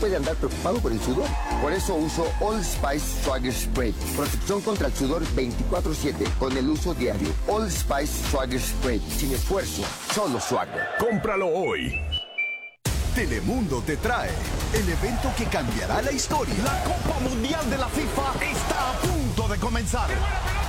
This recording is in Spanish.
puede andar preocupado por el sudor. Por eso uso Old Spice Swagger Spray. Protección contra el sudor 24/7 con el uso diario. Old Spice Swagger Spray. Sin esfuerzo, solo Swagger. ¡Cómpralo hoy! Telemundo te trae el evento que cambiará la historia. La Copa Mundial de la FIFA está a punto de comenzar.